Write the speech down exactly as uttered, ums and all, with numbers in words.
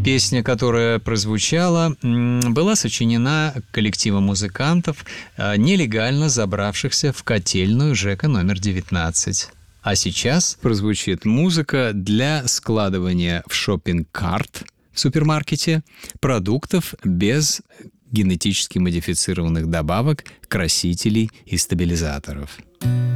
Песня, которая прозвучала, была сочинена коллективом музыкантов, нелегально забравшихся в котельную ЖЭКа номер девятнадцать. А сейчас прозвучит музыка для складывания в шоппинг-карт в супермаркете продуктов без генетически модифицированных добавок, красителей и стабилизаторов.